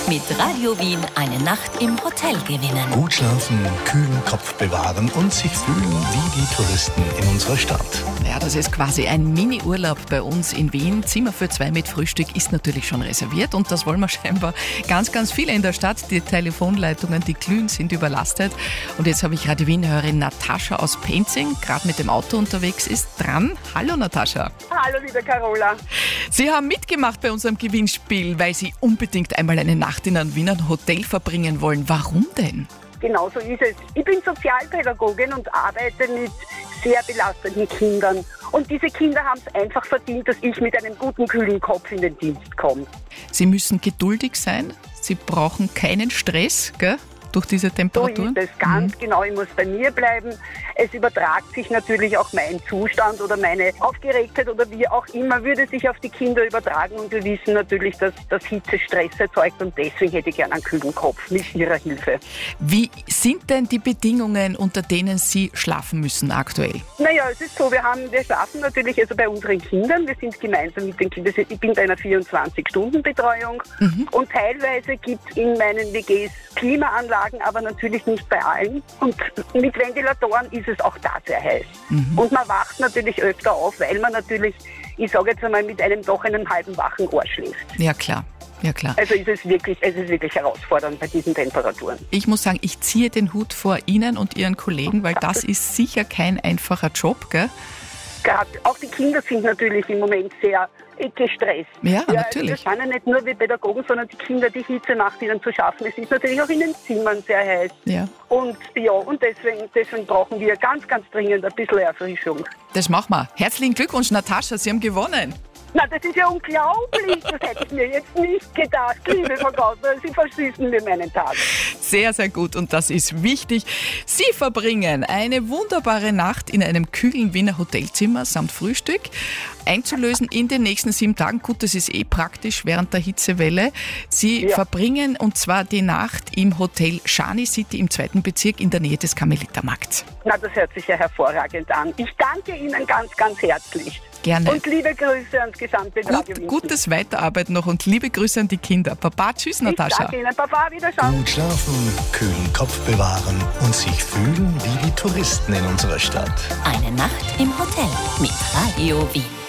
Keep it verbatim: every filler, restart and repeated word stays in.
Mit Radio Wien eine Nacht im Hotel gewinnen. Gut schlafen, kühlen Kopf bewahren und sich fühlen wie die Touristen in unserer Stadt. Ja, das ist quasi ein Mini-Urlaub bei uns in Wien. Zimmer für zwei mit Frühstück ist natürlich schon reserviert und das wollen wir scheinbar ganz, ganz viele in der Stadt. Die Telefonleitungen, die glühen, sind überlastet. Und jetzt habe ich Radio Wien-Hörerin Natascha aus Penzing, gerade mit dem Auto unterwegs ist, dran. Hallo Natascha. Hallo liebe Carola. Sie haben mitgemacht bei unserem Gewinnspiel, weil Sie unbedingt einmal eine Nacht in einem Wiener Hotel verbringen wollen. Warum denn? Genau so ist es. Ich bin Sozialpädagogin und arbeite mit sehr belasteten Kindern. Und diese Kinder haben es einfach verdient, dass ich mit einem guten, kühlen Kopf in den Dienst komme. Sie müssen geduldig sein. Sie brauchen keinen Stress, gell? Durch diese Temperaturen? So ist es, ganz mhm. genau. Ich muss bei mir bleiben. Es übertragt sich natürlich auch mein Zustand oder meine Aufgeregtheit oder wie auch immer, würde sich auf die Kinder übertragen. Und wir wissen natürlich, dass das Hitze Stress erzeugt und deswegen hätte ich gerne einen kühlen Kopf mit Ihrer Hilfe. Wie sind denn die Bedingungen, unter denen Sie schlafen müssen aktuell? Naja, es ist so, wir haben, wir schlafen natürlich also bei unseren Kindern. Wir sind gemeinsam mit den Kindern. Ich bin bei einer vierundzwanzig-Stunden-Betreuung mhm. und teilweise gibt es in meinen W Gs Klimaanlagen, aber natürlich nicht bei allen. Und mit Ventilatoren ist es auch da sehr heiß. Mhm. Und man wacht natürlich öfter auf, weil man natürlich, ich sage jetzt einmal, mit einem doch einen halben wachen Ohr schläft. Ja, klar. Ja, klar. Also ist es wirklich, es ist wirklich herausfordernd bei diesen Temperaturen. Ich muss sagen, ich ziehe den Hut vor Ihnen und Ihren Kollegen, weil das ist sicher kein einfacher Job, gell? Gerade auch die Kinder sind natürlich im Moment sehr gestresst. Ja, ja, natürlich. Also das sind ja nicht nur wir Pädagogen, sondern die Kinder, die Hitze macht ihnen zu schaffen. Es ist natürlich auch in den Zimmern sehr heiß. Ja. Und ja, und deswegen, deswegen brauchen wir ganz, ganz dringend ein bisschen Erfrischung. Das machen wir. Herzlichen Glückwunsch, Natascha, Sie haben gewonnen. Na, das ist ja unglaublich. Das hätte ich mir jetzt nicht gedacht. Liebe Frau Gausner, Sie versüßen mir meinen Tag. Sehr, sehr gut und das ist wichtig. Sie verbringen eine wunderbare Nacht in einem kühlen Wiener Hotelzimmer samt Frühstück. Einzulösen in den nächsten sieben Tagen. Gut, das ist eh praktisch während der Hitzewelle. Sie ja. verbringen und zwar die Nacht im Hotel Shani City im zweiten Bezirk in der Nähe des Karmelitermarkts. Na, das hört sich ja hervorragend an. Ich danke Ihnen ganz, ganz herzlich. Gerne. Und liebe Grüße ans gesamte Radio Wien. Gutes Weiterarbeiten noch und liebe Grüße an die Kinder. Papa, tschüss Natascha. Ich danke Ihnen, Papa, wiederschauen. Gut schlafen, kühlen Kopf bewahren und sich fühlen wie die Touristen in unserer Stadt. Eine Nacht im Hotel mit Radio Wien.